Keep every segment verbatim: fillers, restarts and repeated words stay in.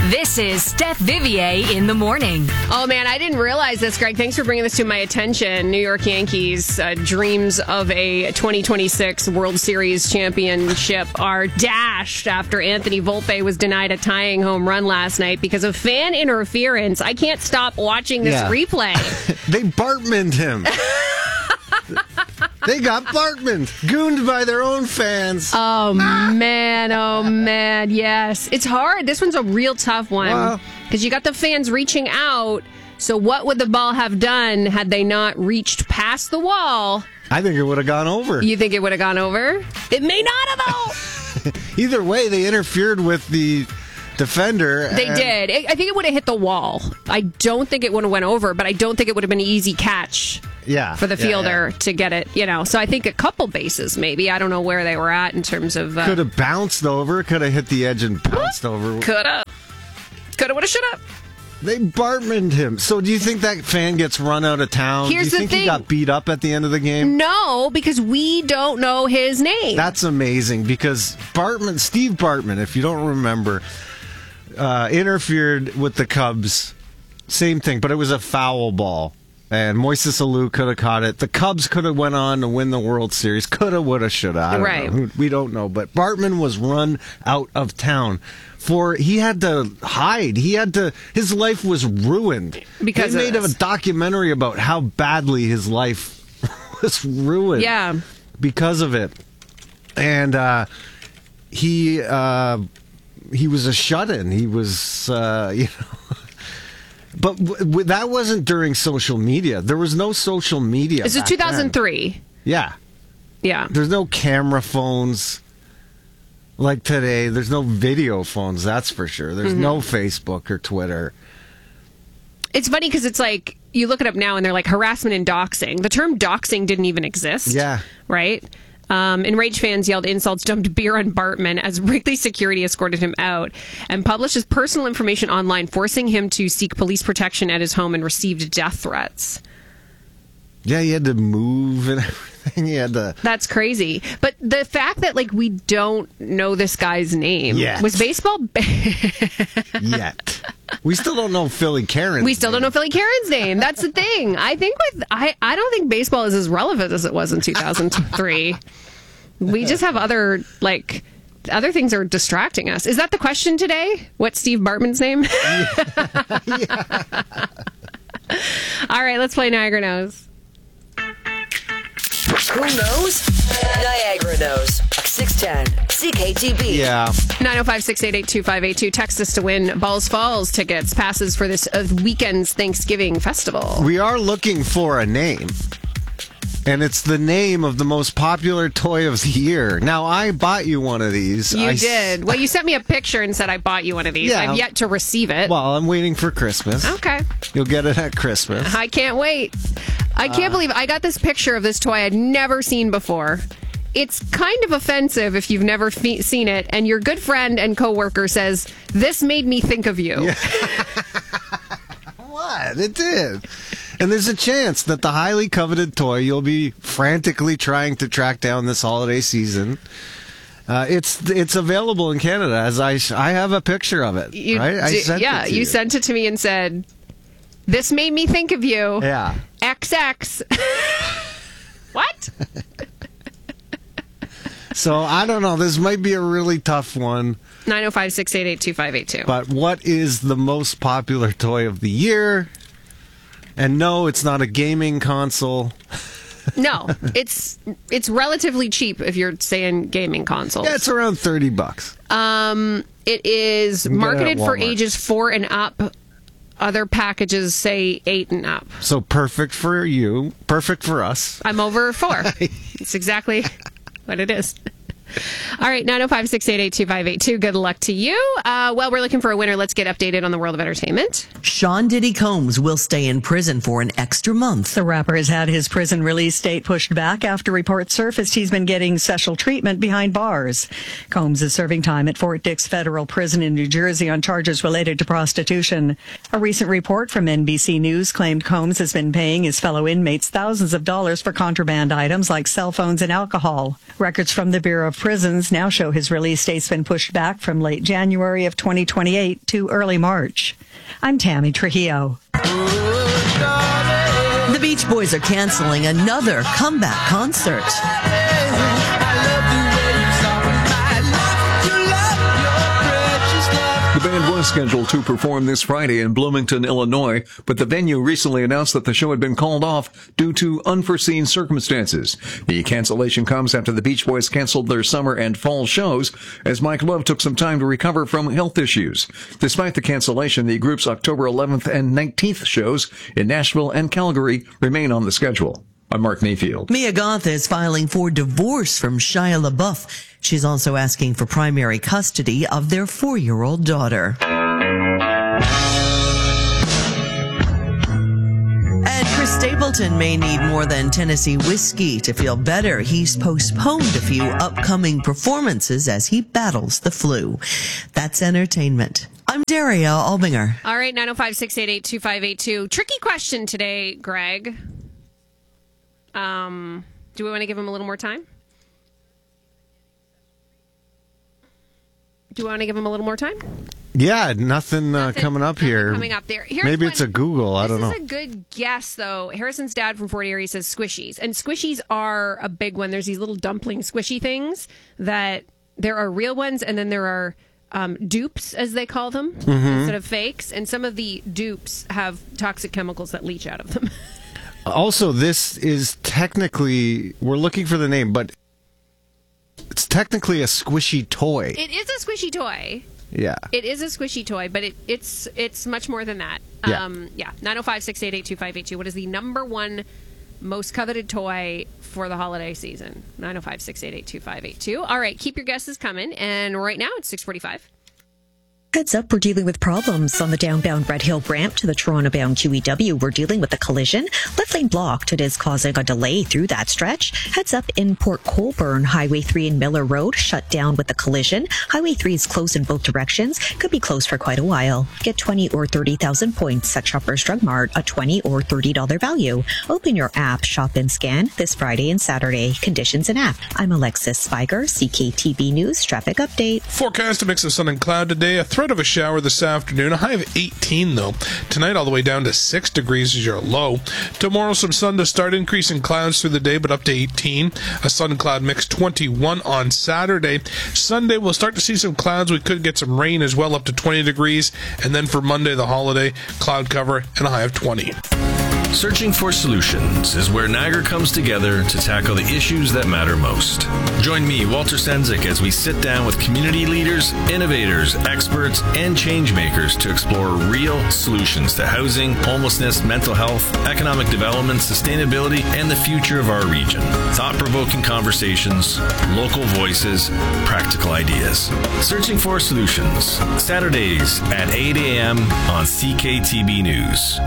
This is Steph Vivier in the morning. Oh, man, I didn't realize this, Greg. Thanks for bringing this to my attention. New York Yankees' uh, dreams of a twenty twenty-six World Series championship are dashed after Anthony Volpe was denied a tying home run last night because of fan interference. I can't stop watching this Yeah. replay. They Bartmaned him. They got Bartman, gooned by their own fans. Oh, man. Oh, man. Yes. It's hard. This one's a real tough one Well- because you got the fans reaching out. So what would the ball have done had they not reached past the wall? I think it would have gone over. You think it would have gone over? It may not have, though. Either way, they interfered with the defender. They and- did. I I think it would have hit the wall. I don't think it would have went over, but I don't think it would have been an easy catch Yeah, for the yeah, fielder yeah. to get it. You know, so I think a couple bases maybe. I don't know where they were at in terms of. Uh, Could have bounced over. Could have hit the edge and bounced over. Could have. Could have. Would have. Should have. They Bartmaned him. So do you think that fan gets run out of town? Here's do you the think he thing. got beat up at the end of the game? No, because we don't know his name. That's amazing because Bartman, Steve Bartman, if you don't remember, uh, interfered with the Cubs. Same thing, but it was a foul ball. And Moises Alou could have caught it. The Cubs could have went on to win the World Series. Coulda, woulda, shoulda. I don't Right. know. We don't know. But Bartman was run out of town. For he had to hide. He had to. His life was ruined. Because they of made this. a documentary about how badly his life was ruined. Yeah. Because of it, and uh, he uh, he was a shut-in. He was, uh, you know. But w- w- that wasn't during social media. There was no social media. This is back two thousand three. then. Yeah. Yeah. There's no camera phones like today. There's no video phones, that's for sure. There's Mm-hmm. no Facebook or Twitter. It's funny because it's like you look it up now and they're like harassment and doxing. The term doxing didn't even exist. Yeah. Right? Um, enraged fans yelled insults, dumped beer on Bartman as Wrigley security escorted him out and published his personal information online, forcing him to seek police protection at his home and received death threats. Yeah, you had to move and everything. You had to. That's crazy. But the fact that like we don't know this guy's name Yet. was baseball. Yet. We still don't know Philly Karen's We still don't know Philly Karen's name. That's the thing. I think with I, I don't think baseball is as relevant as it was in two thousand three. We just have other like other things are distracting us. Is that the question today? What's Steve Bartman's name? All right, let's play Niagara Knows. Who knows? Niagara knows. six ten C K T B. Yeah. nine oh five, six eight eight, two five eight two. Text us to win Balls Falls tickets, passes for this uh, weekend's Thanksgiving festival. We are looking for a name. And it's the name of the most popular toy of the year. Now, I bought you one of these. You I s- did. Well, you sent me a picture and said I bought you one of these. Yeah. I've yet to receive it. Well, I'm waiting for Christmas. Okay. You'll get it at Christmas. I can't wait. I can't believe I got this picture of this toy I'd never seen before. It's kind of offensive if you've never fe- seen it, and your good friend and coworker says, "This made me think of you." What? It did. And there's a chance that the highly coveted toy you'll be frantically trying to track down this holiday season. Uh, it's it's available in Canada. As I sh- I have a picture of it. You right? I di- sent yeah, it to you you sent it to me and said, "This made me think of you." Yeah. X X. What? So I don't know. This might be a really tough one. nine oh five, six eight eight, two five eight two. But what is the most popular toy of the year? And no, it's not a gaming console. No, it's it's relatively cheap if you're saying gaming consoles. Yeah, it's around thirty bucks. Um, it is can get it at marketed for Walmart. ages four and up. Other packages say eight and up. So perfect for you, perfect for us. I'm over four. It's exactly what it is. All right, nine oh five, six eight eight, two five eight two. Good luck to you. Uh, well, we're looking for a winner. Let's get updated on the world of entertainment. Sean Diddy Combs will stay in prison for an extra month. The rapper has had his prison release date pushed back after reports surfaced he's been getting special treatment behind bars. Combs is serving time at Fort Dix Federal Prison in New Jersey on charges related to prostitution. A recent report from N B C News claimed Combs has been paying his fellow inmates thousands of dollars for contraband items like cell phones and alcohol. Records from the Bureau of prisons now show his release date's been pushed back from late January of twenty twenty-eight to early March. I'm Tammy Trujillo. The Beach Boys are canceling another comeback concert. The band was scheduled to perform this Friday in Bloomington, Illinois, but the venue recently announced that the show had been called off due to unforeseen circumstances. The cancellation comes after the Beach Boys canceled their summer and fall shows as Mike Love took some time to recover from health issues. Despite the cancellation, the group's October eleventh and nineteenth shows in Nashville and Calgary remain on the schedule. I'm Mark Mayfield. Mia Goth is filing for divorce from Shia LaBeouf. She's also asking for primary custody of their four-year-old daughter. And Chris Stapleton may need more than Tennessee whiskey to feel better. He's postponed a few upcoming performances as he battles the flu. That's entertainment. I'm Daria Albinger. All right, nine oh five, six eight eight, two five eight two. Tricky question today, Greg. Um, do we want to give him a little more time? Do we want to give him a little more time? Yeah, nothing, uh, Nothing- coming up nothing here. Coming up there. Here's Maybe one- it's a Google. I don't know. This is a good guess, though. Harrison's dad from Fort Erie says squishies. And squishies are a big one. There's these little dumpling squishy things that there are real ones, and then there are um, dupes, as they call them, Mm-hmm. instead of fakes. And some of the dupes have toxic chemicals that leach out of them. Also, this is technically, we're looking for the name, but it's technically a squishy toy. It is a squishy toy. Yeah. It is a squishy toy, but it, it's it's much more than that. Yeah. Um, yeah. nine oh five, six eight eight, two five eight two. What is the number one most coveted toy for the holiday season? nine oh five, six eight eight, two five eight two. All right, keep your guesses coming. And right now it's six forty-five. Heads up, we're dealing with problems on the downbound Red Hill ramp to the Toronto-bound Q E W. We're dealing with a collision. Left lane blocked. It is causing a delay through that stretch. Heads up in Port Colborne, Highway three and Miller Road shut down with a collision. Highway three is closed in both directions. Could be closed for quite a while. Get twenty or thirty thousand points at Shoppers Drug Mart, a twenty or thirty dollars value. Open your app, shop and scan this Friday and Saturday. Conditions in app. I'm Alexis Spiger, C K T B News Traffic Update. Forecast a mix of sun and cloud today. A threat of a shower this afternoon. A high of eighteen, though. Tonight, all the way down to six degrees is your low. Tomorrow, some sun to start, increasing clouds through the day, but up to eighteen. A sun and cloud mix, twenty-one on Saturday. Sunday, we'll start to see some clouds. We could get some rain as well, up to twenty degrees. And then for Monday, the holiday, cloud cover and a high of twenty. Searching for Solutions is where Niagara comes together to tackle the issues that matter most. Join me, Walter Senzik, as we sit down with community leaders, innovators, experts, and change makers to explore real solutions to housing, homelessness, mental health, economic development, sustainability, and the future of our region. Thought-provoking conversations, local voices, practical ideas. Searching for Solutions, Saturdays at eight a.m. on C K T B News.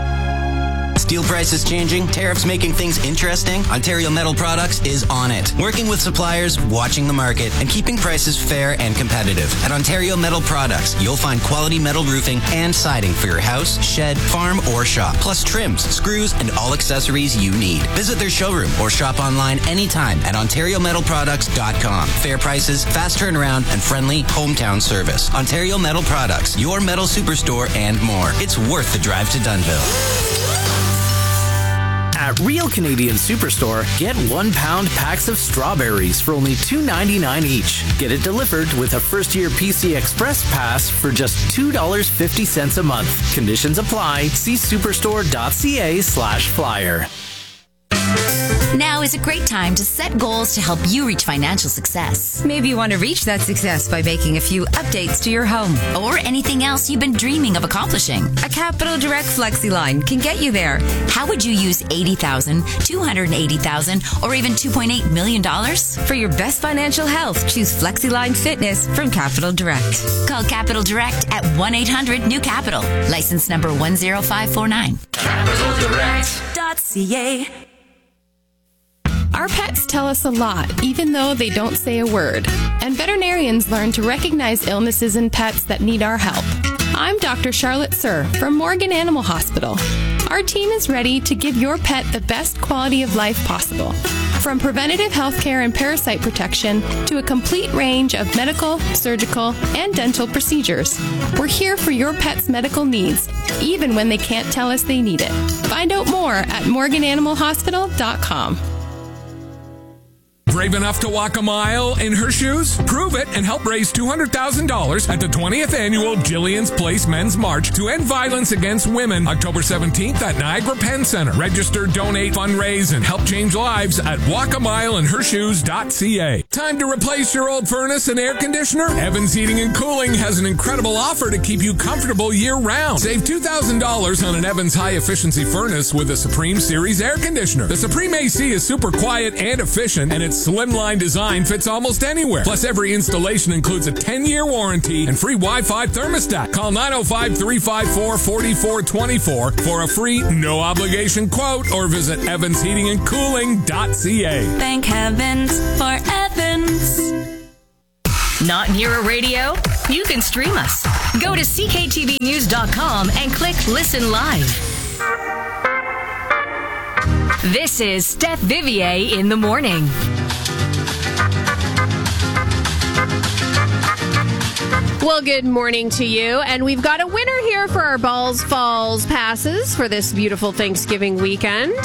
Steel prices changing, tariffs making things interesting. Ontario Metal Products is on it. Working with suppliers, watching the market, and keeping prices fair and competitive. At Ontario Metal Products, you'll find quality metal roofing and siding for your house, shed, farm, or shop. Plus trims, screws, and all accessories you need. Visit their showroom or shop online anytime at ontario metal products dot com. Fair prices, fast turnaround, and friendly hometown service. Ontario Metal Products, your metal superstore and more. It's worth the drive to Dunnville. At Real Canadian Superstore, get one pound packs of strawberries for only two ninety-nine each. Get it delivered with a first-year P C Express pass for just two dollars and fifty cents a month. Conditions apply. See superstore.ca slash flyer. Now is a great time to set goals to help you reach financial success. Maybe you want to reach that success by making a few updates to your home. Or anything else you've been dreaming of accomplishing. A Capital Direct FlexiLine can get you there. How would you use eighty thousand dollars, two hundred eighty thousand dollars, or even two point eight million dollars? For your best financial health, choose FlexiLine Fitness from Capital Direct. Call Capital Direct at one eight hundred new capital. License number one zero five four nine. Capital Direct dot C A. Our pets tell us a lot, even though they don't say a word. And veterinarians learn to recognize illnesses in pets that need our help. I'm Doctor Charlotte Sir from Morgan Animal Hospital. Our team is ready to give your pet the best quality of life possible. From preventative health care and parasite protection to a complete range of medical, surgical, and dental procedures, we're here for your pet's medical needs, even when they can't tell us they need it. Find out more at morgan animal hospital dot com. Brave enough to walk a mile in her shoes? Prove it and help raise two hundred thousand dollars at the twentieth Annual Jillian's Place Men's March to End Violence Against Women, October seventeenth at Niagara Penn Center. Register, donate, fundraise, and help change lives at walk a mile in her shoes dot c a. Time to replace your old furnace and air conditioner? Evans Heating and Cooling has an incredible offer to keep you comfortable year-round. Save two thousand dollars on an Evans high-efficiency furnace with a Supreme Series air conditioner. The Supreme A C is super quiet and efficient, and its slimline design fits almost anywhere. Plus, every installation includes a ten-year warranty and free Wi-Fi thermostat. Call nine oh five, three five four, four four two four for a free, no-obligation quote or visit evans heating and cooling dot c a. Thank heavens for Evans. Not near a radio? You can stream us. Go to c k t v news dot com and click Listen Live. This is Steph Vivier in the morning. Well, good morning to you. And we've got a winner here for our Balls Falls passes for this beautiful Thanksgiving weekend.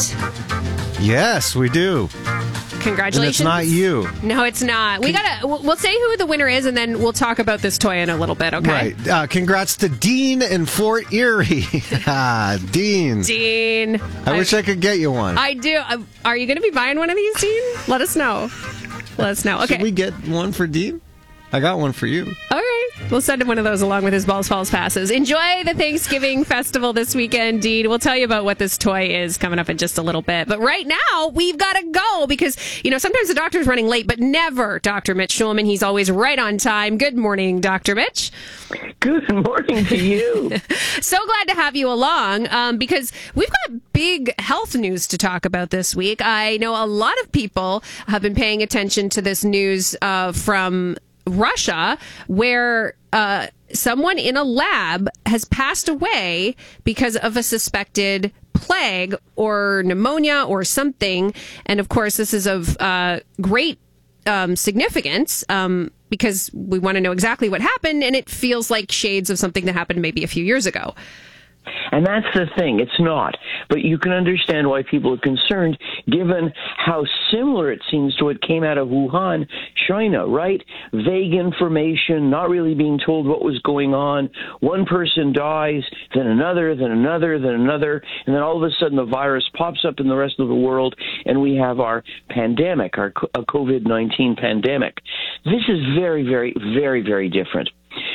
Yes, we do. Congratulations. And it's not you. No, it's not. We gotta. We'll say who the winner is, and then we'll talk about this toy in a little bit. Okay. Right. Uh, congrats to Dean in Fort Erie. ah, Dean. Dean. I, I wish I could get you one. I do. Uh, are you going to be buying one of these, Dean? Let us know. Let us know. Okay. Should we get one for Dean? I got one for you. All right. We'll send him one of those along with his Balls Falls passes. Enjoy the Thanksgiving festival this weekend, Dean. We'll tell you about what this toy is coming up in just a little bit. But right now, we've got to go because, you know, sometimes the doctor's running late, but never Doctor Mitch Schulman. He's always right on time. Good morning, Doctor Mitch. Good morning to you. So glad to have you along um, because we've got big health news to talk about this week. I know a lot of people have been paying attention to this news uh, from Russia, where uh, someone in a lab has passed away because of a suspected plague or pneumonia or something. And of course, this is of uh, great um, significance um, because we want to know exactly what happened. And it feels like shades of something that happened maybe a few years ago. And that's the thing. It's not. But you can understand why people are concerned, given how similar it seems to what came out of Wuhan, China, right? Vague information, not really being told what was going on. One person dies, then another, then another, then another, and then all of a sudden the virus pops up in the rest of the world, and we have our pandemic, our COVID nineteen pandemic. This is very, very, very, very different.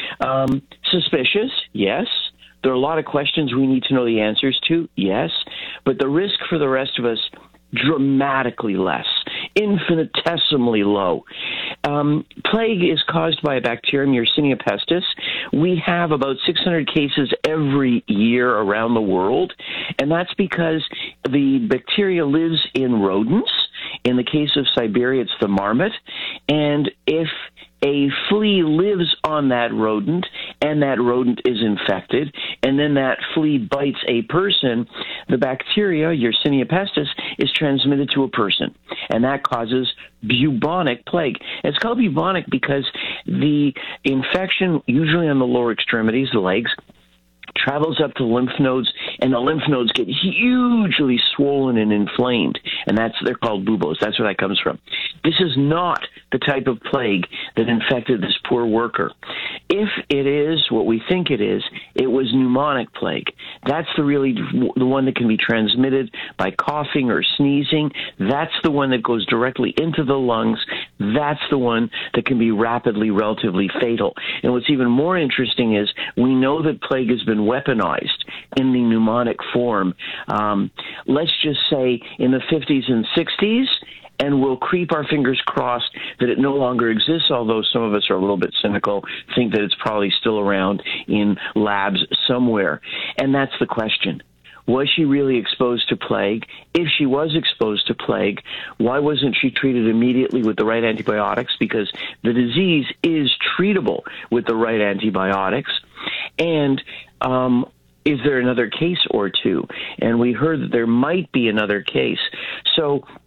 Um, suspicious, yes. There are a lot of questions we need to know the answers to, yes, but the risk for the rest of us, dramatically less, infinitesimally low. Um, plague is caused by a bacterium, Yersinia pestis. We have about six hundred cases every year around the world, and that's because the bacteria lives in rodents. In the case of Siberia, it's the marmot, and if a flea lives on that rodent, and that rodent is infected, and then that flea bites a person, the bacteria, Yersinia pestis, is transmitted to a person, and that causes bubonic plague. It's called bubonic because the infection, usually on the lower extremities, the legs, travels up to the lymph nodes, and the lymph nodes get hugely swollen and inflamed, and that's they're called buboes. That's where that comes from. This is not the type of plague that infected this poor worker. If it is what we think it is, it was pneumonic plague. That's the really the one that can be transmitted by coughing or sneezing. That's the one that goes directly into the lungs. That's the one that can be rapidly, relatively fatal. And what's even more interesting is we know that plague has been weaponized in the pneumonic form. Um, let's just say in the fifties and sixties, and we'll keep our fingers crossed that it no longer exists, although some of us are a little bit cynical, think that it's probably still around in labs somewhere. And that's the question. Was she really exposed to plague? If she was exposed to plague, why wasn't she treated immediately with the right antibiotics? Because the disease is treatable with the right antibiotics. And um, is there another case or two? And we heard that there might be another case. So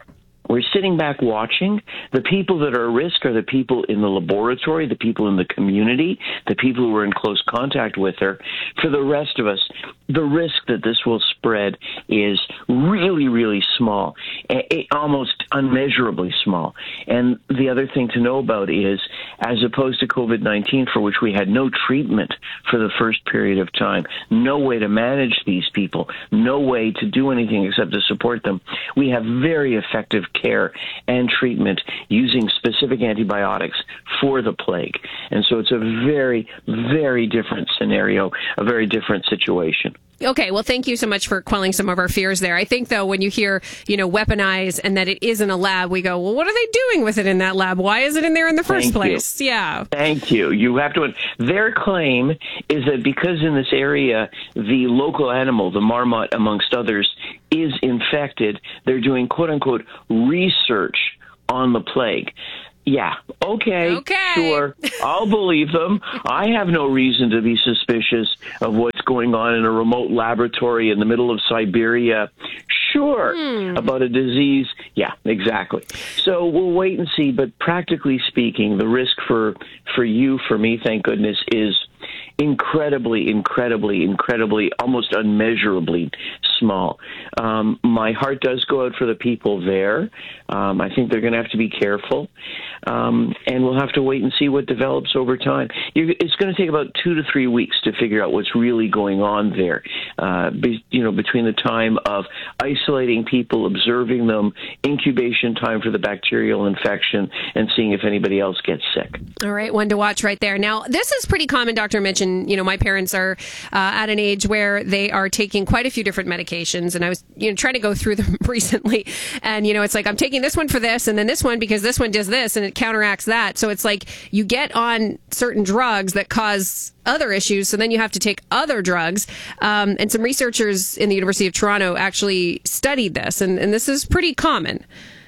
we're sitting back watching. The people that are at risk are the people in the laboratory, the people in the community, the people who are in close contact with her. For the rest of us, the risk that this will spread is really, really small, almost unmeasurably small. And the other thing to know about is, as opposed to COVID nineteen, for which we had no treatment for the first period of time, no way to manage these people, no way to do anything except to support them, we have very effective care and treatment using specific antibiotics for the plague. And so it's a very, very different scenario, a very different situation. Okay, well, thank you so much for quelling some of our fears there. I think, though, when you hear, you know, weaponize and that it is in a lab, we go, well, what are they doing with it in that lab? Why is it in there in the first Thank place? You. Yeah. Thank you. You have to. Their claim is that because in this area, the local animal, the marmot, amongst others, is infected, they're doing, quote unquote, research on the plague. Yeah, okay, okay, sure, I'll believe them. I have no reason to be suspicious of what's going on in a remote laboratory in the middle of Siberia. Sure, hmm. about a disease. Yeah, exactly. So we'll wait and see, but practically speaking, the risk for, for you, for me, thank goodness, is incredibly, incredibly, incredibly, almost unmeasurably small. Um, my heart does go out for the people there. Um, I think they're going to have to be careful, um, and we'll have to wait and see what develops over time. You're, it's going to take about two to three weeks to figure out what's really going on there. Uh, be, you know, between the time of isolating people, observing them, incubation time for the bacterial infection, and seeing if anybody else gets sick. All right, one to watch right there. Now, this is pretty common, Doctor mentioned. You know, my parents are uh, at an age where they are taking quite a few different medications, and I was, you know, trying to go through them recently. And, you know, it's like, I'm taking this one for this, and then this one because this one does this, and it counteracts that. So it's like you get on certain drugs that cause other issues, so then you have to take other drugs. Um, and some researchers in the University of Toronto actually studied this, and, and this is pretty common.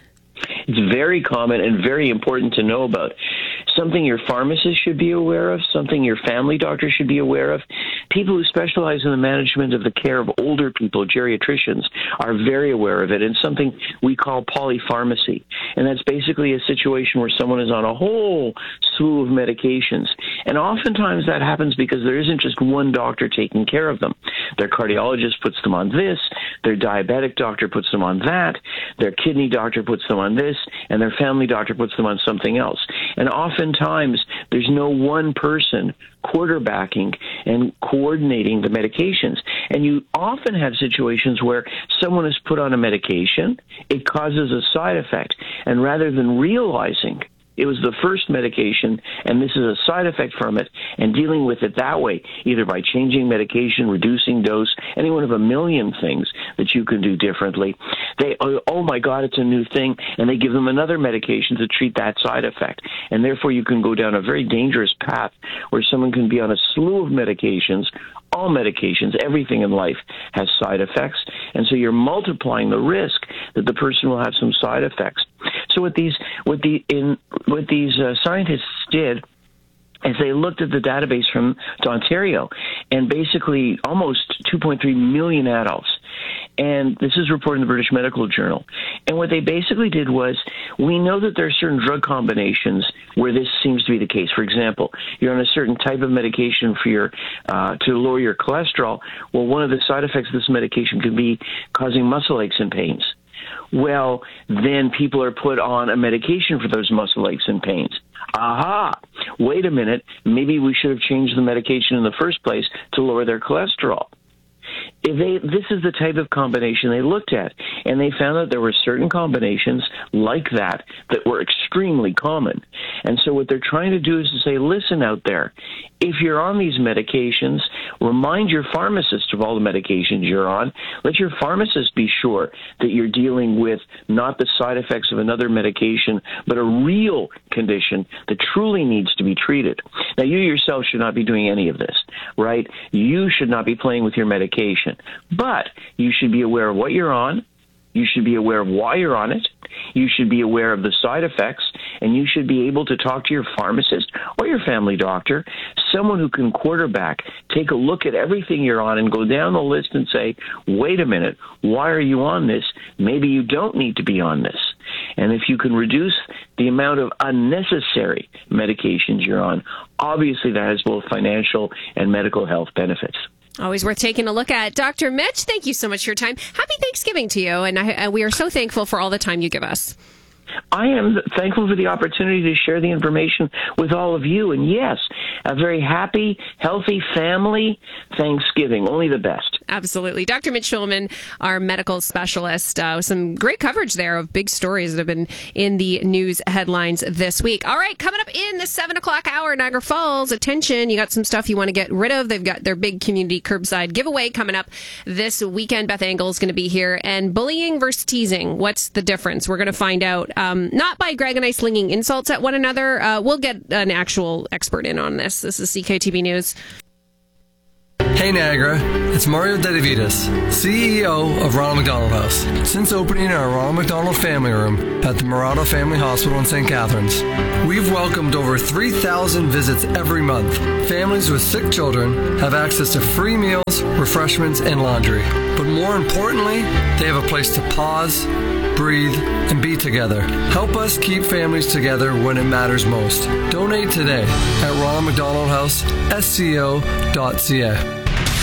It's very common and very important to know about. Something your pharmacist should be aware of, something your family doctor should be aware of. People who specialize in the management of the care of older people, geriatricians, are very aware of it. It's something we call polypharmacy. And that's basically a situation where someone is on a whole slew of medications. And oftentimes that happens because there isn't just one doctor taking care of them. Their cardiologist puts them on this, their diabetic doctor puts them on that, their kidney doctor puts them on this, and their family doctor puts them on something else. And oftentimes there's no one person quarterbacking and coordinating the medications. And you often have situations where someone is put on a medication, it causes a side effect, and rather than realizing it was the first medication, and this is a side effect from it, and dealing with it that way, either by changing medication, reducing dose, any one of a million things that you can do differently. They, oh, oh my God, it's a new thing, and they give them another medication to treat that side effect. And therefore you can go down a very dangerous path where someone can be on a slew of medications, all medications, everything in life has side effects, and so you're multiplying the risk that the person will have some side effects. So what these what the in what these uh, scientists did is they looked at the database from Ontario, and basically almost two point three million adults. And this is reported in the British Medical Journal. And what they basically did was, we know that there are certain drug combinations where this seems to be the case. For example, you're on a certain type of medication for your uh, to lower your cholesterol. Well, one of the side effects of this medication could be causing muscle aches and pains. Well, then people are put on a medication for those muscle aches and pains. Aha! Wait a minute. Maybe we should have changed the medication in the first place to lower their cholesterol. If they, this is the type of combination they looked at, and they found that there were certain combinations like that that were extremely common. And so what they're trying to do is to say, listen out there, if you're on these medications, remind your pharmacist of all the medications you're on. Let your pharmacist be sure that you're dealing with not the side effects of another medication, but a real condition that truly needs to be treated. Now, you yourself should not be doing any of this, right? You should not be playing with your medication. But you should be aware of what you're on. You should be aware of why you're on it. You should be aware of the side effects, and you should be able to talk to your pharmacist or your family doctor, someone who can quarterback, take a look at everything you're on and go down the list and say, wait a minute, why are you on this? Maybe you don't need to be on this. And if you can reduce the amount of unnecessary medications you're on, obviously that has both financial and medical health benefits. Always worth taking a look at. Doctor Mitch, thank you so much for your time. Happy Thanksgiving to you, and I, uh, we are so thankful for all the time you give us. I am thankful for the opportunity to share the information with all of you. And yes, a very happy, healthy family Thanksgiving. Only the best. Absolutely. Doctor Mitch Schulman, our medical specialist, uh, with some great coverage there of big stories that have been in the news headlines this week. All right, coming up in the seven o'clock hour, Niagara Falls, attention, you got some stuff you want to get rid of. They've got their big community curbside giveaway coming up this weekend. Beth Engel is going to be here. And bullying versus teasing, what's the difference? We're going to find out. Um, not by Greg and I slinging insults at one another. Uh, we'll get an actual expert in on this. This is C K T V News. Hey Niagara, it's Mario Dedavitas, C E O of Ronald McDonald House. Since opening our Ronald McDonald Family Room at the Murata Family Hospital in Saint Catharines, we've welcomed over three thousand visits every month. Families with sick children have access to free meals, refreshments, and laundry. But more importantly, they have a place to pause, breathe, and be together. Help us keep families together when it matters most. Donate today at Ronald McDonald House, S C O dot C A.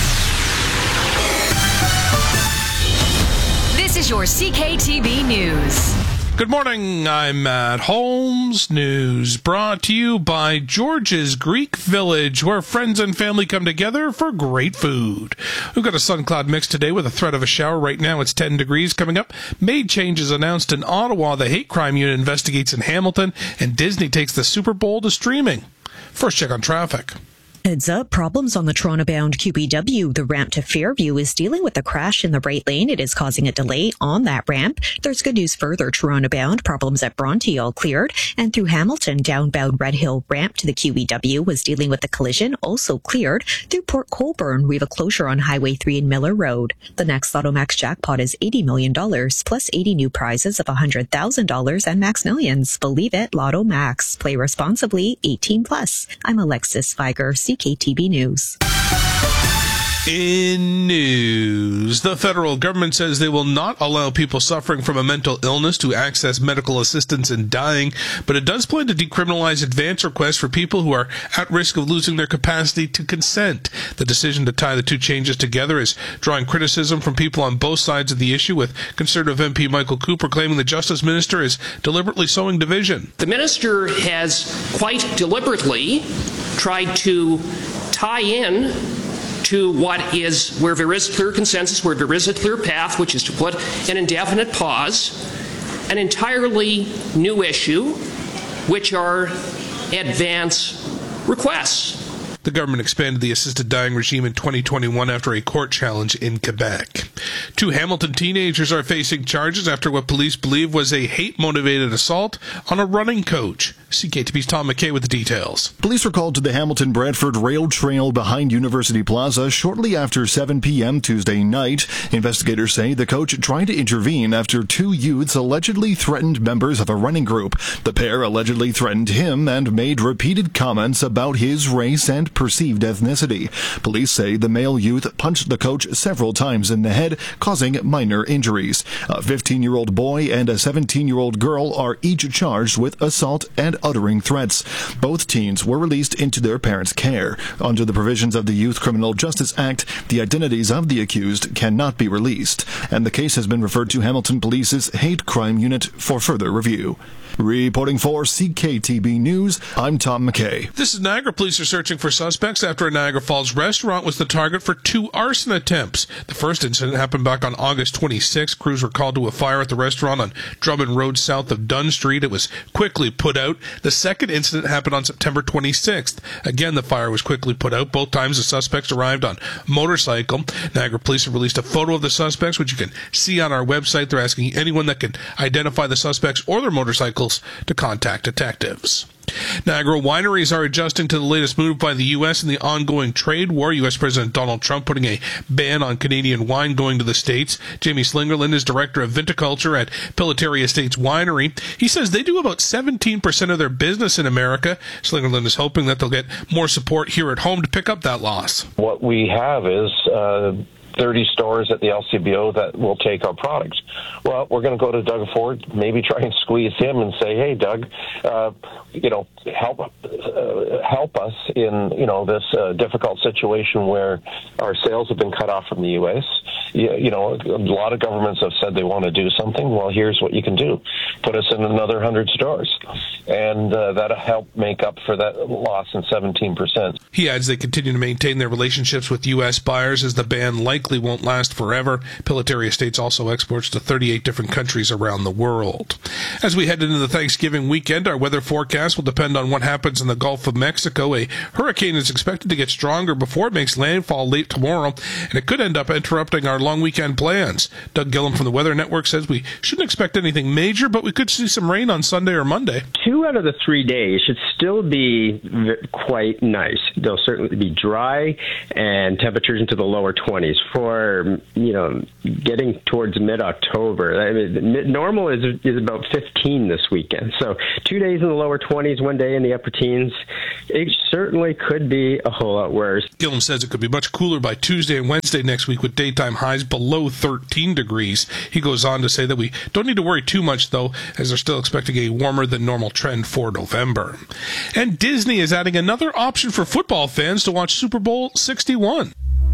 This is your C K T V News. Good morning, I'm Matt Holmes. News brought to you by George's Greek Village, where friends and family come together for great food. We've got a sun cloud mix today with a threat of a shower. Right now it's ten degrees. Coming up, made changes announced in Ottawa. The hate crime unit investigates in Hamilton, and Disney takes the Super Bowl to streaming. First check on traffic. Heads up, problems on the Toronto-bound Q B W. The ramp to Fairview is dealing with a crash in the right lane. It is causing a delay on that ramp. There's good news further. Toronto-bound problems at Bronte all cleared. And through Hamilton, downbound Red Hill ramp to the Q B W was dealing with a collision, also cleared. Through Port Colborne, we have a closure on Highway three and Miller Road. The next Lotto Max jackpot is eighty million dollars, plus eighty new prizes of one hundred thousand dollars and Max Millions. Believe it, Lotto Max. Play responsibly, eighteen plus. I'm Alexis Feiger, C K T V News. In news, the federal government says they will not allow people suffering from a mental illness to access medical assistance in dying, but it does plan to decriminalize advance requests for people who are at risk of losing their capacity to consent. The decision to tie the two changes together is drawing criticism from people on both sides of the issue, with Conservative M P Michael Cooper claiming the Justice Minister is deliberately sowing division. The Minister has quite deliberately tried to tie in to what is, where there is clear consensus, where there is a clear path, which is to put an indefinite pause, an entirely new issue, which are advance requests. The government expanded the assisted dying regime in twenty twenty-one after a court challenge in Quebec. Two Hamilton teenagers are facing charges after what police believe was a hate-motivated assault on a running coach. C K T V's Tom McKay with the details. Police were called to the Hamilton-Bradford Rail Trail behind University Plaza shortly after seven p.m. Tuesday night. Investigators say the coach tried to intervene after two youths allegedly threatened members of a running group. The pair allegedly threatened him and made repeated comments about his race and perceived ethnicity. Police say the male youth punched the coach several times in the head, causing minor injuries. A fifteen-year-old boy and a seventeen-year-old girl are each charged with assault and uttering threats. Both teens were released into their parents' care. Under the provisions of the Youth Criminal Justice Act, the identities of the accused cannot be released, and the case has been referred to Hamilton Police's Hate Crime Unit for further review. Reporting for C K T B News, I'm Tom McKay. This is Niagara. Police are searching for suspects after a Niagara Falls restaurant was the target for two arson attempts. The first incident happened back on August twenty-sixth. Crews were called to a fire at the restaurant on Drummond Road south of Dunn Street. It was quickly put out. The second incident happened on September twenty-sixth. Again, the fire was quickly put out. Both times the suspects arrived on motorcycle. Niagara Police have released a photo of the suspects, which you can see on our website. They're asking anyone that can identify the suspects or their motorcycles to contact detectives. Niagara wineries are adjusting to the latest move by the U S in the ongoing trade war. U S President Donald Trump putting a ban on Canadian wine going to the States. Jamie Slingerland is director of viticulture at Pilotary Estates Winery. He says they do about seventeen percent of their business in America. Slingerland is hoping that they'll get more support here at home to pick up that loss. What we have is uh, thirty stores at the L C B O that will take our products. Well, we're going to go to Doug Ford, maybe try and squeeze him and say, hey, Doug, uh, you know, help uh, help us in, you know, this uh, difficult situation where our sales have been cut off from the U S. You, you know, a lot of governments have said they want to do something. Well, here's what you can do. Put us in another one hundred stores. And uh, that'll help make up for that loss in seventeen percent. He adds they continue to maintain their relationships with U S buyers as the ban likely won't last forever. Pillitteri Estates also exports to thirty-eight different countries around the world. As we head into the Thanksgiving weekend, our weather forecast will depend on what happens in the Gulf of Mexico. A hurricane is expected to get stronger before it makes landfall late tomorrow, and it could end up interrupting our long weekend plans. Doug Gillum from the Weather Network says we shouldn't expect anything major, but we could see some rain on Sunday or Monday. Two out of the three days should still be quite nice. They'll certainly be dry and temperatures into the lower twenties. For, you know, getting towards mid-October, I mean, normal is is about fifteen this weekend. So two days in the lower twenties, one day in the upper teens. It certainly could be a whole lot worse. Gillum says it could be much cooler by Tuesday and Wednesday next week with daytime highs below thirteen degrees. He goes on to say that we don't need to worry too much, though, as they're still expecting a warmer than normal trend for November. And Disney is adding another option for football fans to watch Super Bowl sixty-one.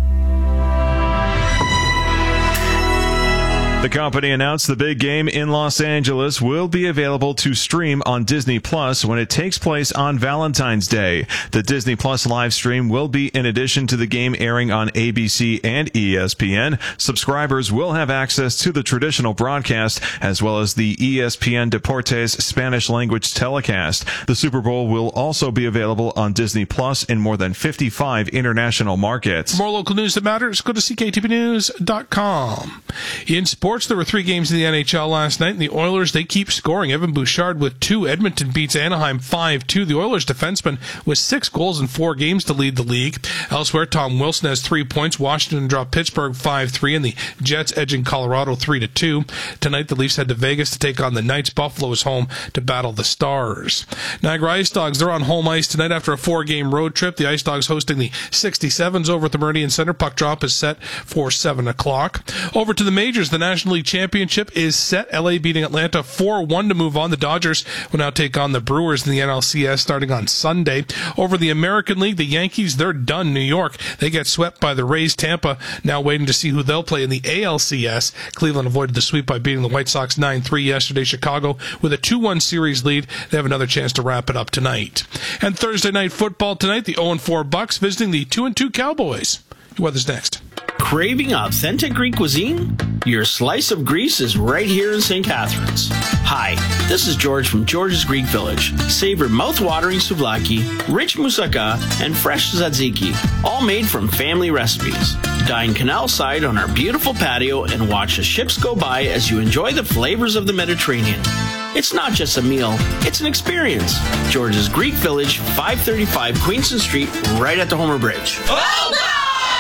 The company announced the big game in Los Angeles will be available to stream on Disney Plus when it takes place on Valentine's Day. The Disney Plus live stream will be in addition to the game airing on A B C and E S P N. Subscribers will have access to the traditional broadcast as well as the E S P N Deportes Spanish language telecast. The Super Bowl will also be available on Disney Plus in more than fifty-five international markets. For more local news that matters, go to C K T B news dot com. In sports, there were three games in the N H L last night, and the Oilers, they keep scoring. Evan Bouchard with two. Edmonton beats Anaheim five two. The Oilers defenseman with six goals in four games to lead the league. Elsewhere, Tom Wilson has three points. Washington dropped Pittsburgh five three, and the Jets edging Colorado three to two. Tonight, the Leafs head to Vegas to take on the Knights. Buffalo is home to battle the Stars. Niagara Ice Dogs, they're on home ice tonight after a four-game road trip. The Ice Dogs hosting the sixty-sevens over at the Meridian Center. Puck drop is set for seven o'clock. Over to the majors, the National League Championship is set. L A beating Atlanta four one to move on. The Dodgers will now take on the Brewers in the N L C S starting on Sunday. Over the American League, the Yankees, they're done. New York, they get swept by the Rays. Tampa now waiting to see who they'll play in the A L C S. Cleveland avoided the sweep by beating the White Sox nine three yesterday. Chicago with a two one series lead. They have another chance to wrap it up tonight. And Thursday night football tonight, the oh and four Bucks visiting the two and two Cowboys. Weather's next. Craving authentic Greek cuisine? Your slice of Greece is right here in Saint Catharines. Hi, this is George from George's Greek Village. Savor mouth-watering souvlaki, rich moussaka, and fresh tzatziki, all made from family recipes. Dine canal side on our beautiful patio and watch the ships go by as you enjoy the flavors of the Mediterranean. It's not just a meal, it's an experience. George's Greek Village, five thirty-five Queenston Street, right at the Homer Bridge. Oh, no!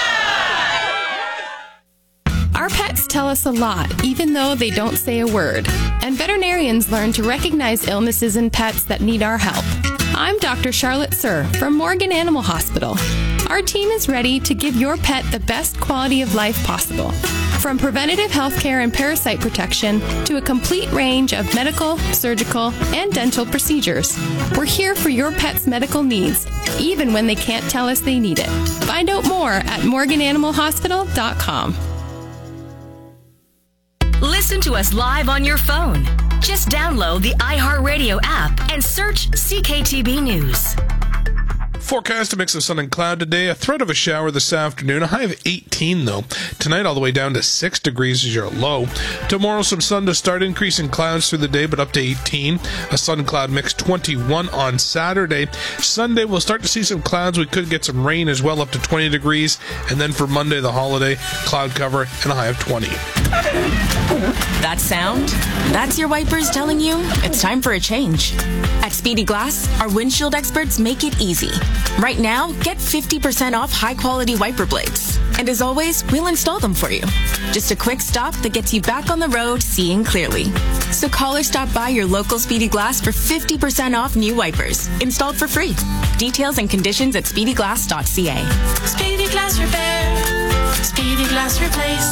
Our pets tell us a lot, even though they don't say a word. And veterinarians learn to recognize illnesses in pets that need our help. I'm Doctor Charlotte Sir from Morgan Animal Hospital. Our team is ready to give your pet the best quality of life possible. From preventative health care and parasite protection to a complete range of medical, surgical, and dental procedures. We're here for your pet's medical needs, even when they can't tell us they need it. Find out more at morgan animal hospital dot com. Listen to us live on your phone. Just download the iHeartRadio app and search C K T B News. Forecast, a mix of sun and cloud today. A threat of a shower this afternoon. A high of eighteen, though. Tonight, all the way down to six degrees is your low. Tomorrow, some sun to start. Increasing clouds through the day, but up to eighteen. A sun-cloud mix, twenty-one on Saturday. Sunday, we'll start to see some clouds. We could get some rain as well, up to twenty degrees. And then for Monday, the holiday, cloud cover and a high of twenty. That sound? That's your wipers telling you it's time for a change. At Speedy Glass, our windshield experts make it easy. Right now, get fifty percent off high-quality wiper blades. And as always, we'll install them for you. Just a quick stop that gets you back on the road seeing clearly. So call or stop by your local Speedy Glass for fifty percent off new wipers, installed for free. Details and conditions at speedy glass dot c a. Speedy Glass Repair. Speedy Glass Repair. Place.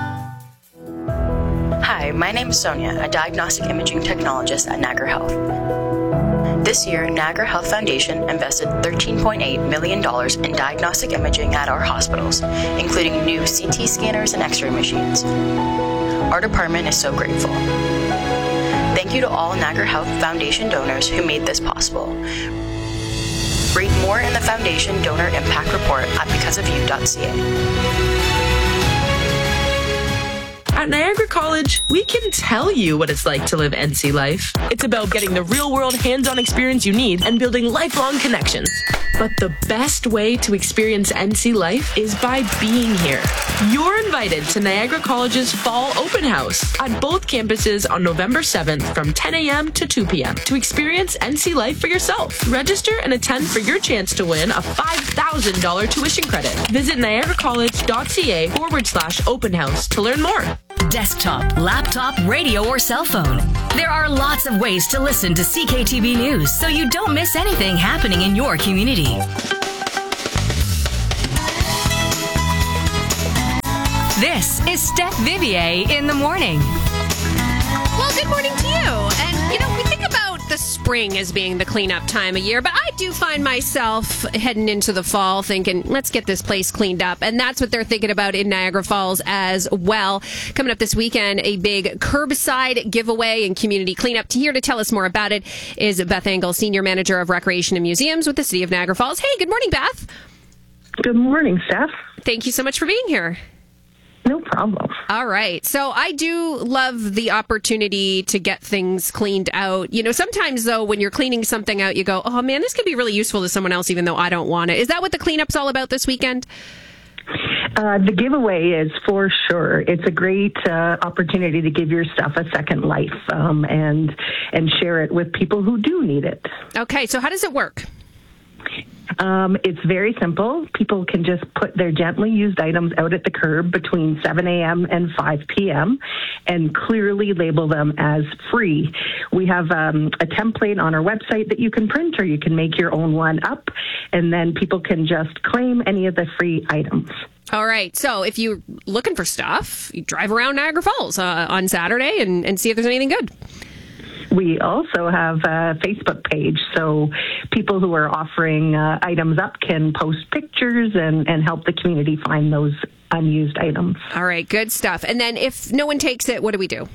Hi, my name is Sonia, a diagnostic imaging technologist at Niagara Health. This year, Niagara Health Foundation invested thirteen point eight million dollars in diagnostic imaging at our hospitals, including new C T scanners and X-ray machines. Our department is so grateful. Thank you to all Niagara Health Foundation donors who made this possible. Read more in the Foundation Donor Impact Report at because of you dot c a. At Niagara College, we can tell you what it's like to live N C life. It's about getting the real-world hands-on experience you need and building lifelong connections. But the best way to experience N C life is by being here. You're invited to Niagara College's Fall Open House at both campuses on November seventh from ten a.m. to two p.m. to experience N C life for yourself. Register and attend for your chance to win a five thousand dollars tuition credit. Visit niagaracollege.ca forward slash open house to learn more. Desktop, laptop, radio, or cell phone. There are lots of ways to listen to C K T V News so you don't miss anything happening in your community. This is Steph Vivier in the morning. Well, good morning to you. And, you know, we think about the spring as being the cleanup time of year, but I do find myself heading into the fall thinking, let's get this place cleaned up. And that's what they're thinking about in Niagara Falls as well. Coming up this weekend, a big curbside giveaway and community cleanup. Here to tell us more about it is Beth Engel, Senior Manager of Recreation and Museums with the City of Niagara Falls. Hey, good morning, Beth. Good morning, Steph. Thank you so much for being here. No problem. All right. So I do love the opportunity to get things cleaned out. You know, sometimes, though, when you're cleaning something out, you go, oh, man, this could be really useful to someone else, even though I don't want it. Is that what the cleanup's all about this weekend? Uh, the giveaway is for sure. It's a great uh, opportunity to give your stuff a second life um, and and share it with people who do need it. Okay. So how does it work? Um, it's very simple. People can just put their gently used items out at the curb between seven a.m. and five p.m. and clearly label them as free. We have um, a template on our website that you can print, or you can make your own one up, and then people can just claim any of the free items. All right. So if you're looking for stuff, you drive around Niagara Falls uh, on Saturday and, and see if there's anything good. We also have a Facebook page, so people who are offering uh, items up can post pictures and, and help the community find those unused items. All right, good stuff. And then if no one takes it, what do we do?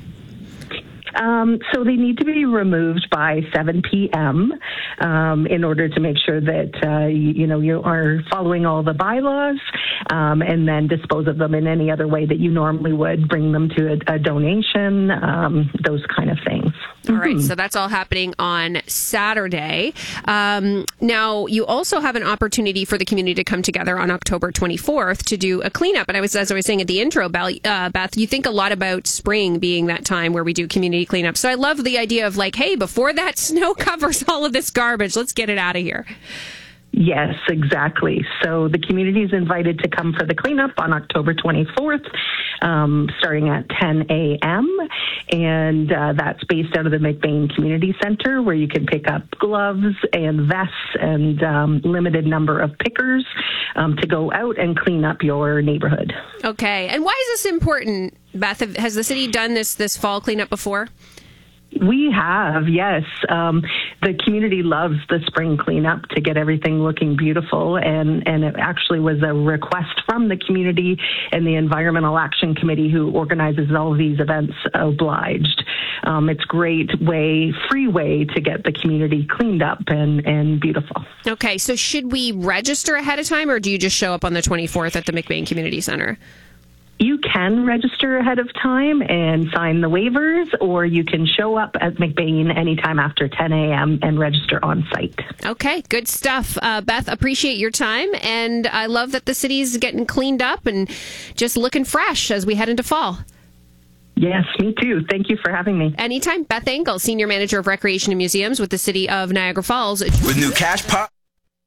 Um, so they need to be removed by seven p.m. Um, in order to make sure that, uh, you, you know, you are following all the bylaws, um, and then dispose of them in any other way that you normally would, bring them to a, a donation, um, those kind of things. All right, so that's all happening on Saturday. Um, now, you also have an opportunity for the community to come together on October twenty-fourth to do a cleanup. And I was, as I was saying at the intro, uh, Beth, you think a lot about spring being that time where we do community cleanup. So I love the idea of like, hey, before that snow covers all of this garbage, let's get it out of here. Yes, exactly. So the community is invited to come for the cleanup on October twenty-fourth, um, starting at ten a.m. And uh, that's based out of the McBain Community Center, where you can pick up gloves and vests and um, limited number of pickers um, to go out and clean up your neighborhood. Okay. And why is this important, Beth? Has the city done this, this fall cleanup before? We have, yes. Um, the community loves the spring cleanup to get everything looking beautiful, and, and it actually was a request from the community, and the Environmental Action Committee, who organizes all of these events, obliged. Um, it's a great way, free way to get the community cleaned up and, and beautiful. Okay, so should we register ahead of time, or do you just show up on the twenty-fourth at the McBain Community Center? You can register ahead of time and sign the waivers, or you can show up at McBain anytime after ten a.m. and register on site. Okay, good stuff. Uh, Beth, appreciate your time, and I love that the city's getting cleaned up and just looking fresh as we head into fall. Yes, me too. Thank you for having me. Anytime. Beth Engel, Senior Manager of Recreation and Museums with the City of Niagara Falls. With new cash pop.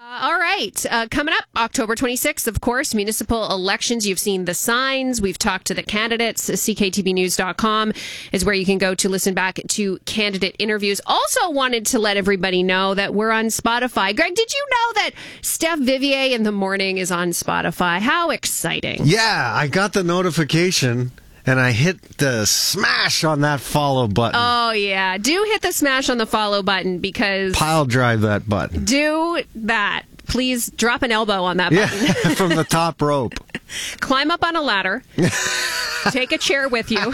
Uh, all right. Uh, coming up, October twenty-sixth, of course, municipal elections. You've seen the signs. We've talked to the candidates. C K T B news dot com is where you can go to listen back to candidate interviews. Also wanted to let everybody know that we're on Spotify. Greg, did you know that Steph Vivier in the Morning is on Spotify? How exciting. Yeah, I got the notification. And I hit the smash on that follow button. Oh, yeah. Do hit the smash on the follow button because... Pile drive that button. Do that. Please drop an elbow on that button. Yeah, from the top rope. Climb up on a ladder. Take a chair with you.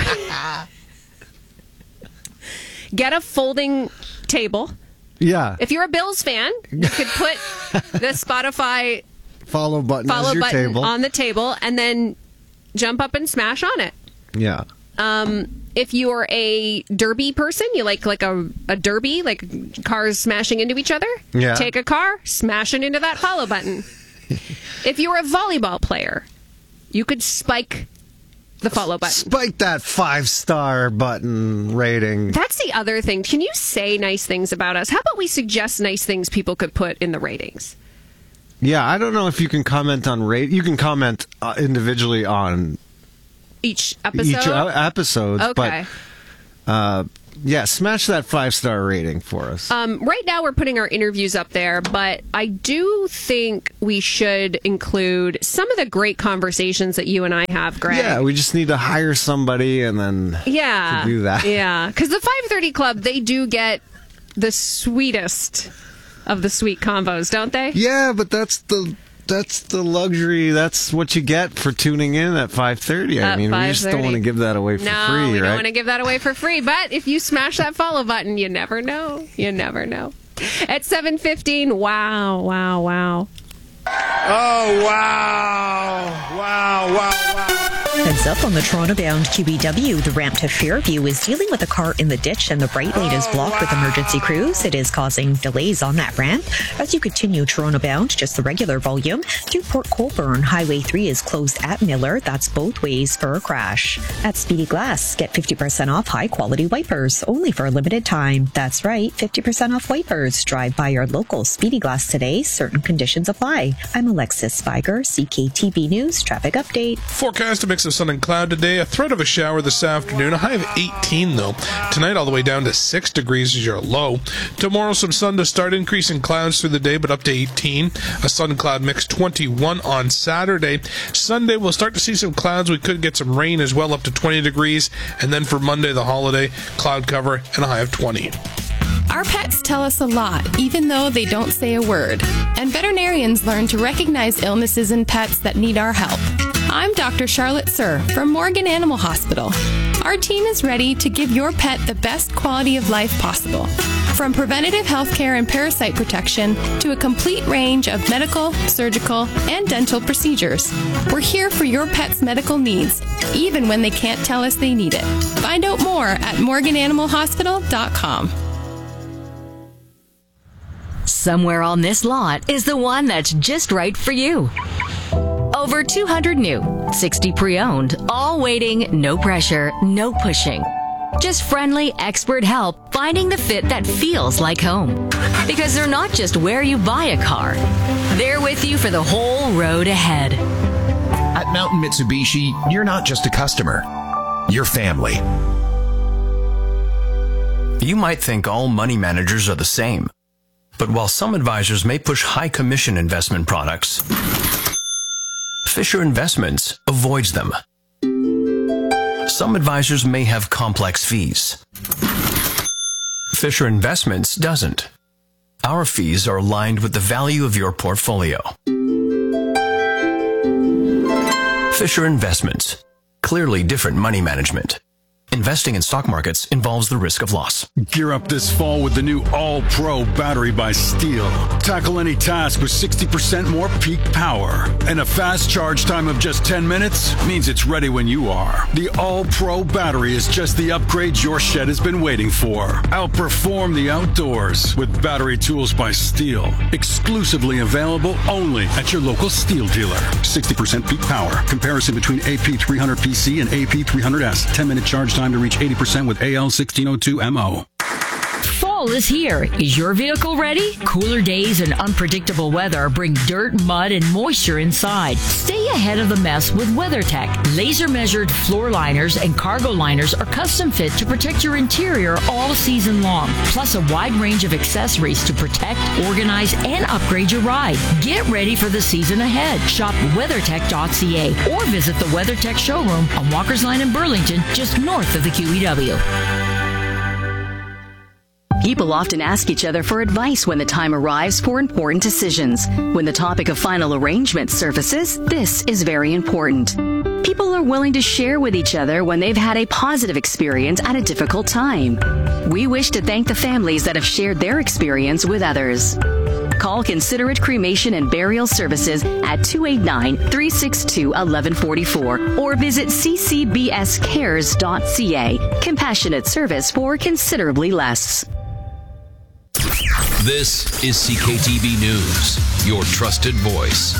Get a folding table. Yeah. If you're a Bills fan, you could put the Spotify follow button, follow as your button table. on the table and then jump up and smash on it. Yeah. Um, if you're a derby person, you like like a, a derby, like cars smashing into each other, yeah. Take a car, smash it into that follow button. If you're a volleyball player, you could spike the follow button. Spike that five-star button rating. That's the other thing. Can you say nice things about us? How about we suggest nice things people could put in the ratings? Yeah, I don't know if you can comment on rate. You can comment uh, individually on each episode. Each uh, episodes, okay. But uh, yeah, smash that five star rating for us. Um, right now, we're putting our interviews up there, but I do think we should include some of the great conversations that you and I have, Greg. Yeah, we just need to hire somebody and then yeah, to do that. Yeah, because the five thirty Club, they do get the sweetest of the sweet combos, don't they? Yeah, but that's the that's the luxury. That's what you get for tuning in at five thirty. I At mean, we just don't want to give that away for no, free, we right? don't want to give that away for free. But if you smash that follow button, you never know. You never know. At seven fifteen, wow, wow, wow. Oh, wow. Wow, wow, wow. Heads up on the Toronto-bound Q E W. The ramp to Fairview is dealing with a car in the ditch and the right lane is blocked with emergency crews. It is causing delays on that ramp. As you continue Toronto-bound, just the regular volume. Through Port Colborne, Highway three is closed at Miller. That's both ways for a crash. At Speedy Glass, get fifty percent off high-quality wipers, only for a limited time. That's right, fifty percent off wipers. Drive by your local Speedy Glass today. Certain conditions apply. I'm Alexis Spiger, C K T V News Traffic Update. Forecast a mix of sun and cloud today. A threat of a shower this afternoon. A high of eighteen, though. Tonight, all the way down to six degrees is your low. Tomorrow, some sun to start. Increasing clouds through the day, but up to eighteen. A sun and cloud mix, twenty-one on Saturday. Sunday, we'll start to see some clouds. We could get some rain as well, up to twenty degrees. And then for Monday, the holiday, cloud cover and a high of twenty. Our pets tell us a lot, even though they don't say a word. And veterinarians learn to recognize illnesses in pets that need our help. I'm Doctor Charlotte Sir from Morgan Animal Hospital. Our team is ready to give your pet the best quality of life possible. From preventative health care and parasite protection to a complete range of medical, surgical, and dental procedures. We're here for your pet's medical needs, even when they can't tell us they need it. Find out more at morgan animal hospital dot com. Somewhere on this lot is the one that's just right for you. Over two hundred new, sixty pre-owned, all waiting, no pressure, no pushing. Just friendly, expert help finding the fit that feels like home. Because they're not just where you buy a car. They're with you for the whole road ahead. At Mountain Mitsubishi, you're not just a customer. You're family. You might think all money managers are the same. But while some advisors may push high commission investment products, Fisher Investments avoids them. Some advisors may have complex fees. Fisher Investments doesn't. Our fees are aligned with the value of your portfolio. Fisher Investments. Clearly different money management. Investing in stock markets involves the risk of loss. Gear up this fall with the new All-Pro battery by Steel. Tackle any task with sixty percent more peak power. And a fast charge time of just ten minutes means it's ready when you are. The All-Pro battery is just the upgrade your shed has been waiting for. Outperform the outdoors with battery tools by Steel. Exclusively available only at your local Steel dealer. sixty percent peak power. Comparison between A P three hundred P C and A P three hundred S. ten minute charge time to reach eighty percent with A L sixteen oh two M O. Fall Fall is here. Is your vehicle ready? Cooler days and unpredictable weather bring dirt, mud, and moisture inside. Stay ahead of the mess with WeatherTech. Laser-measured floor liners and cargo liners are custom fit to protect your interior all season long. Plus a wide range of accessories to protect, organize, and upgrade your ride. Get ready for the season ahead. Shop weathertech dot c a or visit the WeatherTech showroom on Walker's Line in Burlington, just north of the Q E W. People often ask each other for advice when the time arrives for important decisions. When the topic of final arrangement surfaces, this is very important. People are willing to share with each other when they've had a positive experience at a difficult time. We wish to thank the families that have shared their experience with others. Call Considerate Cremation and Burial Services at two eight nine, three six two, one one four four or visit c c b s cares dot c a. Compassionate service for considerably less. This is C K T V News, your trusted voice.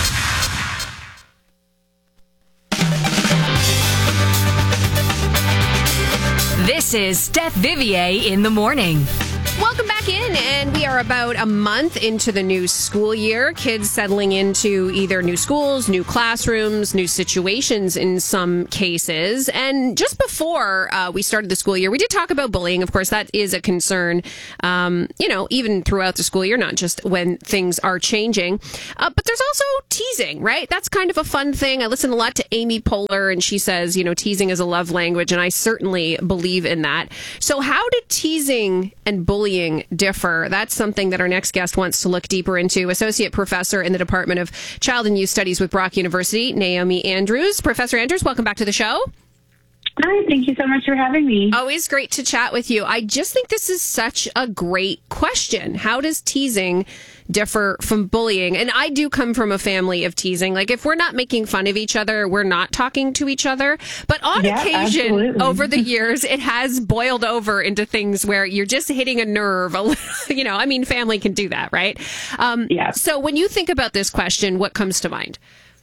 This is Steph Vivier in the morning. Welcome back in, and we are about a month into the new school year. Kids settling into either new schools, new classrooms, new situations in some cases. And just before uh, we started the school year, we did talk about bullying. Of course, that is a concern, um, you know, even throughout the school year, not just when things are changing. Uh, but there's also teasing, right? That's kind of a fun thing. I listen a lot to Amy Poehler, and she says, you know, teasing is a love language, and I certainly believe in that. So how do teasing and bullying differ? That's something that our next guest wants to look deeper into. Associate Professor in the Department of Child and Youth Studies with Brock University, Naomi Andrews. Professor Andrews, welcome back to the show. Hi, thank you so much for having me. Always great to chat with you. I just think this is such a great question. How does teasing differ from bullying? And I do come from a family of teasing. Like, if we're not making fun of each other, we're not talking to each other. But on yeah, occasion, absolutely. over the years, it has boiled over into things where you're just hitting a nerve. A little, you know, I mean, family can do that, right? Um, yeah. So when you think about this question, what comes to mind?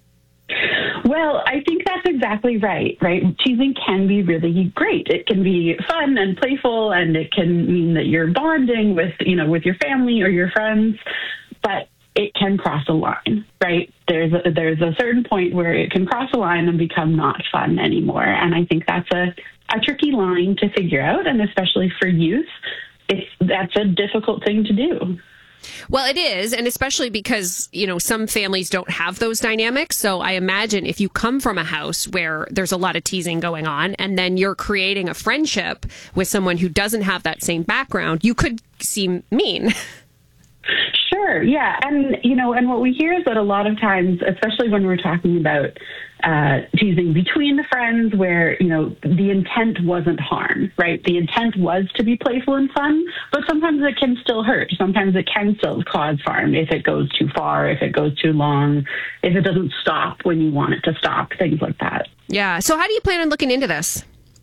Well, I think that's exactly right, right? Teasing can be really great. It can be fun and playful, and it can mean that you're bonding with, you know, with your family or your friends, but it can cross a line, right? There's a, there's a certain point where it can cross a line and become not fun anymore. And I think that's a, a tricky line to figure out, and especially for youth, it's, that's a difficult thing to do. Well, it is, and especially because, you know, some families don't have those dynamics. So I imagine if you come from a house where there's a lot of teasing going on, and then you're creating a friendship with someone who doesn't have that same background, you could seem mean. Sure, yeah. And, you know, and what we hear is that a lot of times, especially when we're talking about uh, teasing between the friends where, you know, the intent wasn't harm, right? The intent was to be playful and fun, but sometimes it can still hurt. Sometimes it can still cause harm if it goes too far, if it goes too long, if it doesn't stop when you want it to stop, things like that. Yeah. So how do you plan on looking into this?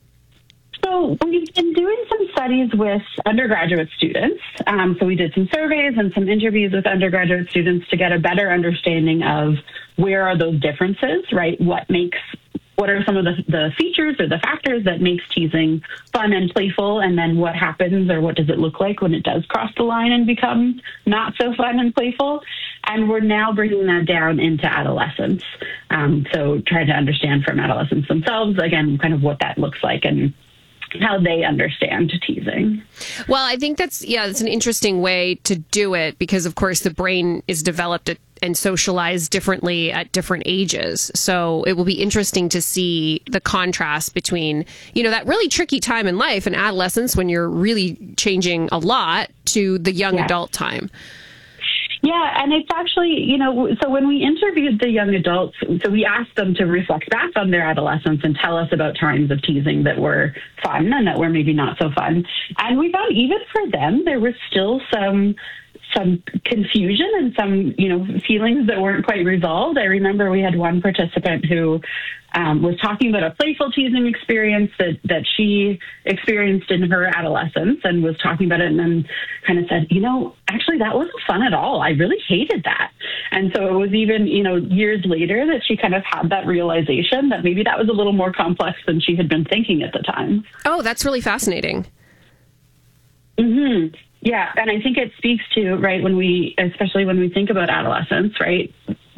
So we've been doing some studies with undergraduate students. Um, so we did some surveys and some interviews with undergraduate students to get a better understanding of where are those differences, right? What makes, what are some of the, the features or the factors that makes teasing fun and playful? And then what happens, or what does it look like when it does cross the line and become not so fun and playful? And we're now bringing that down into adolescence. Um, so trying to understand from adolescents themselves, again, kind of what that looks like and how they understand teasing. Well, I think that's, yeah, that's an interesting way to do it because, of course, the brain is developed at, and socialized differently at different ages. So it will be interesting to see the contrast between, you know, that really tricky time in life and adolescence when you're really changing a lot to the young yeah. adult time. Yeah, and it's actually, you know, so when we interviewed the young adults, so we asked them to reflect back on their adolescence and tell us about times of teasing that were fun and that were maybe not so fun. And we found even for them, there was still some some confusion and some, you know, feelings that weren't quite resolved. I remember we had one participant who um, was talking about a playful teasing experience that, that she experienced in her adolescence and was talking about it and then kind of said, you know, actually that wasn't fun at all. I really hated that. And so it was even, you know, years later that she kind of had that realization that maybe that was a little more complex than she had been thinking at the time. Oh, that's really fascinating. Mm-hmm. Yeah, and I think it speaks to, right, when we, especially when we think about adolescence, right,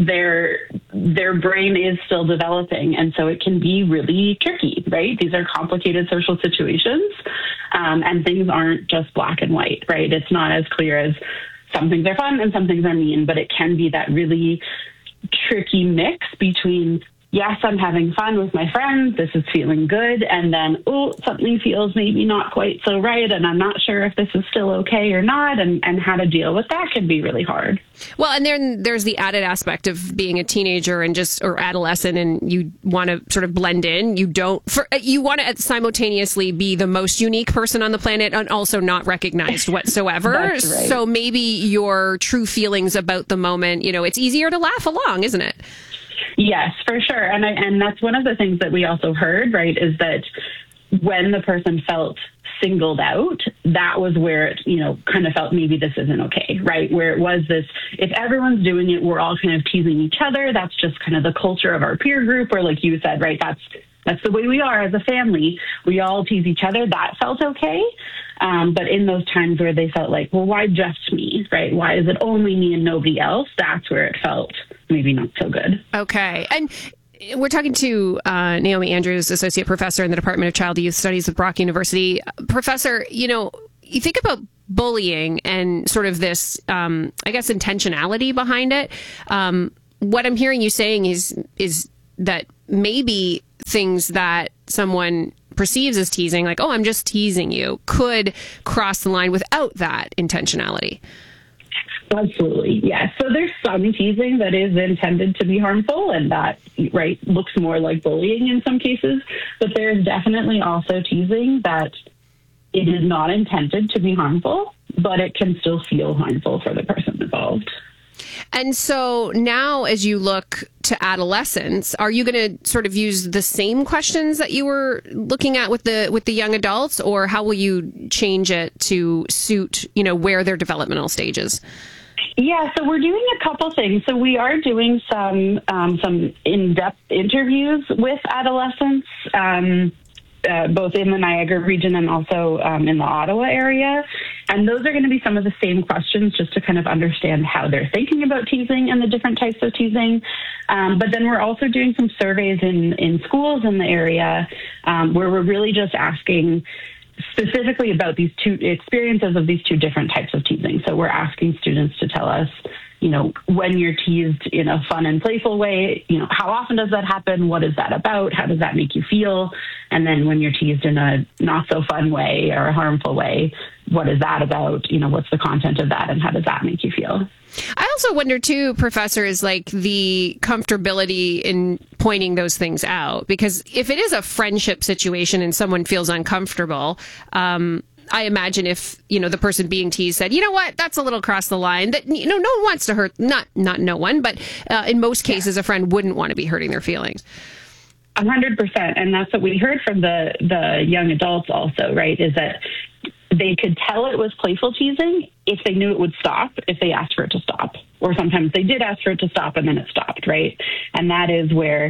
their their brain is still developing, and so it can be really tricky, right? These are complicated social situations, um, and things aren't just black and white, right? It's not as clear as some things are fun and some things are mean, but it can be that really tricky mix between, yes, I'm having fun with my friends, this is feeling good, and then, oh, something feels maybe not quite so right, and I'm not sure if this is still okay or not, and, and how to deal with that can be really hard. Well, and then there's the added aspect of being a teenager and just, or adolescent, and you want to sort of blend in. You don't, for, you want to simultaneously be the most unique person on the planet and also not recognized whatsoever. That's right. So maybe your true feelings about the moment, you know, it's easier to laugh along, isn't it? Yes, for sure. And I, and that's one of the things that we also heard, right, is that when the person felt singled out, that was where it, you know, kind of felt maybe this isn't okay, right? Where it was this, if everyone's doing it, we're all kind of teasing each other. That's just kind of the culture of our peer group, or like you said, right, that's that's the way we are as a family. We all tease each other. That felt okay. Um, but in those times where they felt like, well, why just me, right? Why is it only me and nobody else? That's where it felt maybe not so good. Okay. And we're talking to uh, Naomi Andrews, Associate Professor in the Department of Child and Youth Studies at Brock University. Professor, you know, you think about bullying and sort of this, um, I guess, intentionality behind it. Um, what I'm hearing you saying is is that maybe things that someone perceives as teasing, like, oh, I'm just teasing you, could cross the line without that intentionality. Absolutely, yes. So there's some teasing that is intended to be harmful, and that, right, looks more like bullying in some cases. But there's definitely also teasing that it is not intended to be harmful, but it can still feel harmful for the person involved. And so now, as you look to adolescence, are you going to sort of use the same questions that you were looking at with the with the young adults, or how will you change it to suit, you know, where their developmental stage is? Yeah, so we're doing a couple things. So we are doing some um, some in-depth interviews with adolescents, um, uh, both in the Niagara region and also um, in the Ottawa area. And those are going to be some of the same questions, just to kind of understand how they're thinking about teasing and the different types of teasing. Um, but then we're also doing some surveys in, in schools in the area um, where we're really just asking specifically about these two experiences of these two different types of teasing. So we're asking students to tell us, you know, when you're teased in a fun and playful way, you know, how often does that happen? What is that about? How does that make you feel? And then when you're teased in a not so fun way or a harmful way, what is that about? You know, what's the content of that and how does that make you feel? I also wonder too, Professor, is like the comfortability in pointing those things out, because if it is a friendship situation and someone feels uncomfortable, um, I imagine if, you know, the person being teased said, you know what, that's a little across the line, that, you know, no one wants to hurt, not, not no one, but uh, in most cases, yeah. a friend wouldn't want to be hurting their feelings. A hundred percent. And that's what we heard from the, the young adults also, right, is that they could tell it was playful teasing if they knew it would stop, if they asked for it to stop. Or sometimes they did ask for it to stop and then it stopped, right? And that is where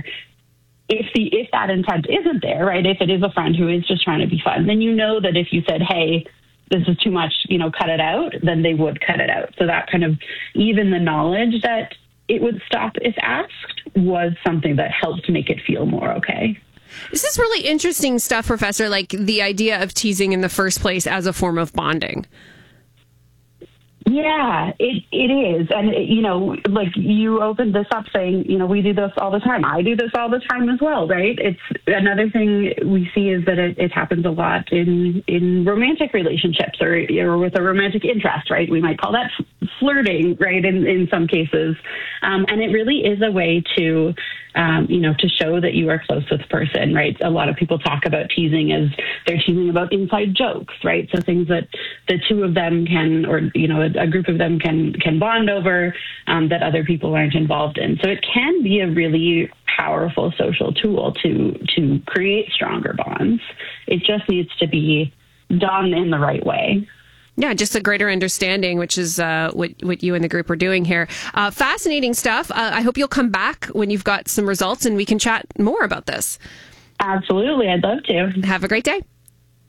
if the if that intent isn't there, right, if it is a friend who is just trying to be fun, then you know that if you said, hey, this is too much, you know, cut it out, then they would cut it out. So that kind of, even the knowledge that it would stop if asked was something that helped make it feel more okay. This is really interesting stuff, Professor, like the idea of teasing in the first place as a form of bonding. Yeah, it it is. And, it, you know, like you opened this up saying, you know, we do this all the time. I do this all the time as well, right? It's another thing we see is that it, it happens a lot in, in romantic relationships or, or with a romantic interest, right? We might call that flirting, right, in, in some cases. Um, and it really is a way to, um, you know, to show that you are close with the person, right? A lot of people talk about teasing as they're teasing about inside jokes, right? So things that the two of them can, or, you know, a, a group of them can, can bond over um, that other people aren't involved in. So it can be a really powerful social tool to, to create stronger bonds. It just needs to be done in the right way. Yeah, just a greater understanding, which is uh, what what you and the group are doing here. Uh, fascinating stuff. Uh, I hope you'll come back when you've got some results and we can chat more about this. Absolutely. I'd love to. Have a great day.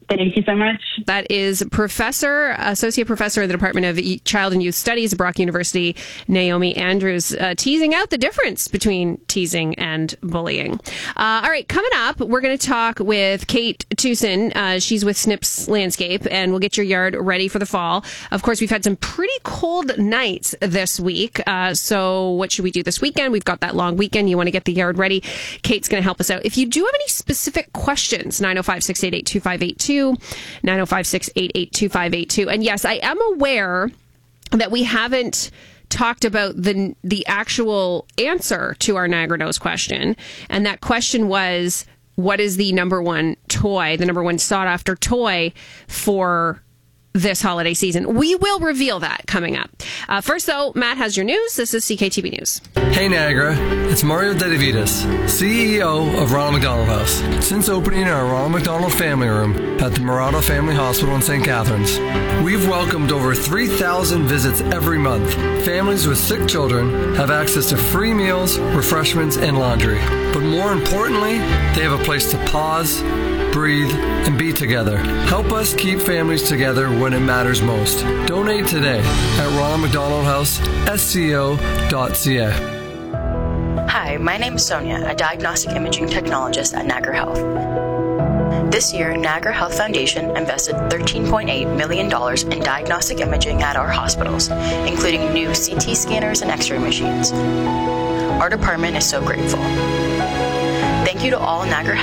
Thank you so much. That is Professor, Associate Professor of the Department of Child and Youth Studies at Brock University, Naomi Andrews, uh, teasing out the difference between teasing and bullying. Uh, all right, coming up, we're going to talk with Kate Tucson. Uh, she's with Snips Landscape, and we'll get your yard ready for the fall. Of course, we've had some pretty cold nights this week. Uh, so what should we do this weekend? We've got that long weekend. You want to get the yard ready. Kate's going to help us out. If you do have any specific questions, nine oh five, six eight eight, two five eight two, nine oh five, six eight eight, two five eight two. And yes, I am aware that we haven't talked about the the actual answer to our Niagara Knows question. And that question was, what is the number one toy, the number one sought after toy for this holiday season? We will reveal that coming up. Uh, first, though, Matt has your news. This is C K T V News. Hey, Niagara. It's Mario Dedivitas, C E O of Ronald McDonald House. Since opening our Ronald McDonald Family Room at the Murata Family Hospital in Saint Catharines, we've welcomed over three thousand visits every month. Families with sick children have access to free meals, refreshments, and laundry. But more importantly, they have a place to pause, breathe, and be together. Help us keep families together when it matters most. Donate today at Ronald McDonald House, S C O dot C A. Hi, my name is Sonia, a diagnostic imaging technologist at Niagara Health. This year, Niagara Health Foundation invested thirteen point eight million dollars in diagnostic imaging at our hospitals, including new C T scanners and X-ray machines. Our department is so grateful. Thank you to all Niagara